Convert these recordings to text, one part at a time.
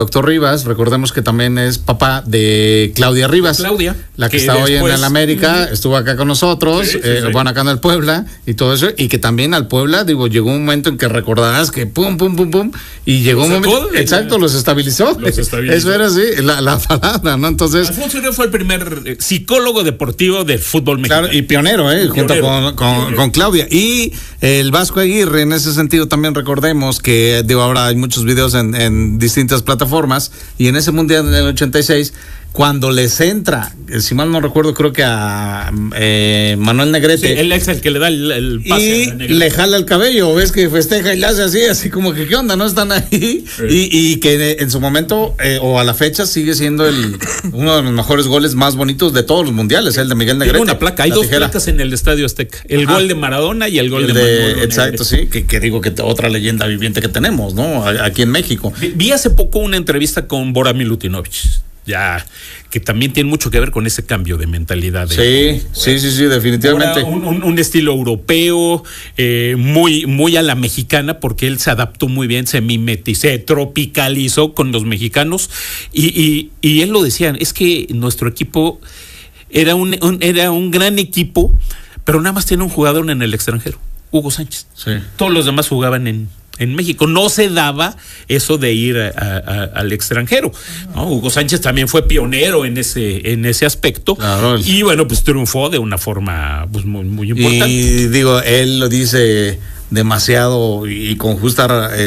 Doctor Rivas, recordemos que también es papá de Claudia Rivas. Claudia. La que está hoy en el América, estuvo acá con nosotros, bueno, acá en el Puebla y todo eso, y que también al Puebla, llegó un momento en que recordarás que pum, y llegó un momento, exacto, los estabilizó. Eso era así, la palabra, ¿no? Entonces. Alfonso Uribe fue el primer psicólogo deportivo del fútbol mexicano. Claro, y pionero, junto con Claudia. Y el Vasco Aguirre, en ese sentido también recordemos que, ahora hay muchos videos en distintas plataformas, y en ese Mundial del 86, cuando les entra, si mal no recuerdo, creo que a Manuel Negrete. Sí, él es el que le da el pase. Y le jala el cabello, ves que festeja y le hace así como que, ¿qué onda? ¿No están ahí? Sí. Y que en su momento, o a la fecha, sigue siendo uno de los mejores goles más bonitos de todos los mundiales, el de Miguel Negrete. Tiene una placa, hay dos placas en el Estadio Azteca. El gol de Maradona y el gol de Manuel. Exacto, Negrete. Sí, que digo que otra leyenda viviente que tenemos, ¿no? Aquí en México. Vi hace poco una entrevista con Bora Milutinovic. Ya, que también tiene mucho que ver con ese cambio de mentalidad. Sí, definitivamente. Un estilo europeo, muy a la mexicana, porque él se adaptó muy bien, se mimetizó, se tropicalizó con los mexicanos, y él lo decía, es que nuestro equipo era un gran equipo, pero nada más tiene un jugador en el extranjero, Hugo Sánchez. Sí. Todos los demás jugaban en México. No se daba eso de ir al extranjero, ¿no? Hugo Sánchez también fue pionero en ese aspecto. Claro. Y bueno, pues triunfó de una forma pues, muy importante. Y él lo dice demasiado y con justa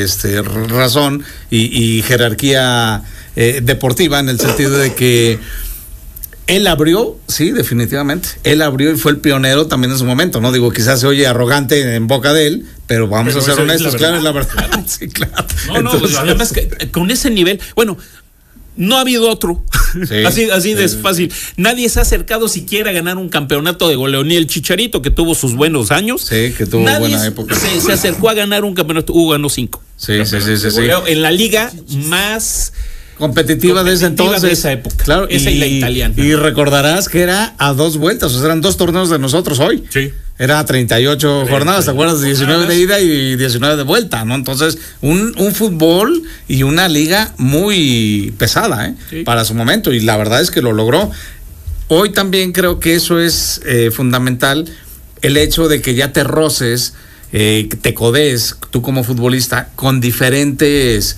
razón y jerarquía deportiva, en el sentido de que él abrió, sí, definitivamente. Él abrió y fue el pionero también en su momento, ¿no? Quizás se oye arrogante en boca de él, pero vamos a ser honestos, claro, es la verdad. Claro. Sí, claro. No, pues además que con ese nivel, bueno, no ha habido otro. Sí, así de fácil. Nadie se ha acercado siquiera a ganar un campeonato de goleo, ni el Chicharito, que tuvo sus buenos años. Sí, que tuvo buena época. Se acercó a ganar un campeonato. Hugo ganó 5. Sí. En la liga más competitiva de ese entonces, de esa época, claro, esa y la italiana. Y recordarás que era a 2 vueltas, o sea, eran 2 torneos de nosotros hoy. Sí. Era 38 jornadas, ¿te acuerdas? 19 de ida y 19 de vuelta, ¿no? Entonces, un fútbol y una liga muy pesada, sí, para su momento, y la verdad es que lo logró. Hoy también creo que eso es fundamental, el hecho de que ya te roces, te codees tú como futbolista con diferentes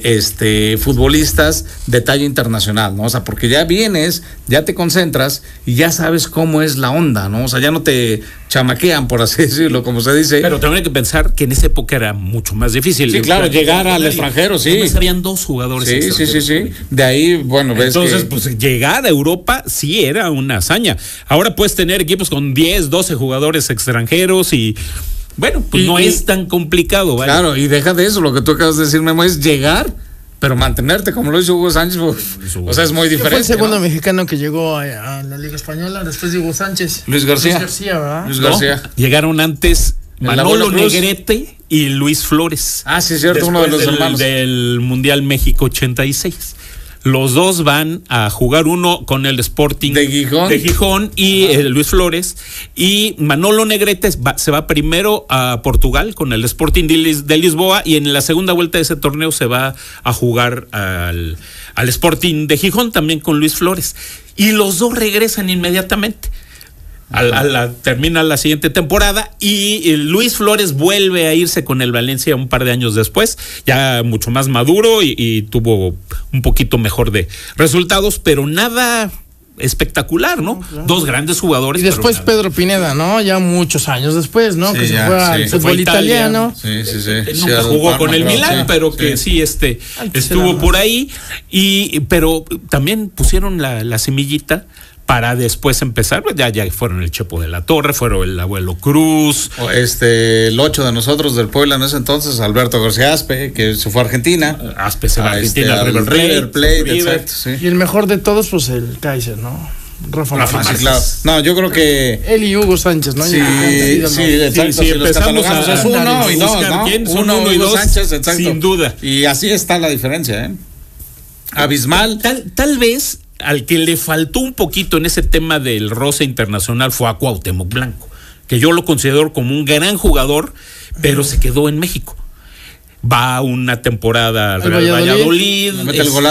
futbolistas de talla internacional, ¿no? O sea, porque ya vienes, ya te concentras y ya sabes cómo es la onda, ¿no? O sea, ya no te chamaquean, por así decirlo, como se dice. Pero también hay que pensar que en esa época era mucho más difícil. Sí, claro, llegar al extranjero, sí. Habían 2 jugadores extranjeros. Sí. De ahí, bueno, ves. Entonces, pues llegar a Europa sí era una hazaña. Ahora puedes tener equipos con 10, 12 jugadores extranjeros y bueno, pues no es tan complicado, ¿vale? Claro, y deja de eso, lo que tú acabas de decir, Memo, es llegar, pero mantenerte, como lo hizo Hugo Sánchez, o sea, es muy diferente. Fue el segundo mexicano que llegó a la Liga Española después de Hugo Sánchez. Luis García, ¿verdad? Luis García. Llegaron antes Manolo Negrete y Luis Flores. Ah, sí, es cierto, uno de los hermanos. Del Mundial México 86. Los dos van a jugar, uno con el Sporting de Gijón y Luis Flores, y Manolo Negrete se va primero a Portugal con el Sporting de Lisboa, y en la segunda vuelta de ese torneo se va a jugar al Sporting de Gijón también con Luis Flores, y los dos regresan inmediatamente. Termina la siguiente temporada y Luis Flores vuelve a irse con el Valencia un par de años después, ya mucho más maduro y tuvo un poquito mejor de resultados, pero nada espectacular, ¿no? Claro. 2 grandes jugadores. Y después Pedro Pineda, ¿no? Ya muchos años después, ¿no? Sí, que se fue al fútbol italiano. Sí. Nunca jugó con el Milán, pero que sí estuvo por ahí, pero también pusieron la semillita para después empezar. Ya fueron el Chepo de la Torre, fueron el Abuelo Cruz. El 8 de nosotros del Puebla en ese entonces, Alberto García Aspe, que se fue a Argentina. Aspe se va a Argentina, River Plate, exacto, sí. Y el mejor de todos, pues el Kaiser, ¿no? Rafa Márquez. Sí, claro. No, yo creo que él y Hugo Sánchez, ¿no? Sí, exacto. Si empezamos a es 1 y 2, ¿no? Uno y dos, Sánchez, exacto. Sin duda. Y así está la diferencia, abismal. Tal vez al que le faltó un poquito en ese tema del roce internacional fue a Cuauhtémoc Blanco, que yo lo considero como un gran jugador, pero se quedó en México. va una temporada al El Real Valladolid. Valladolid. Le mete el golazo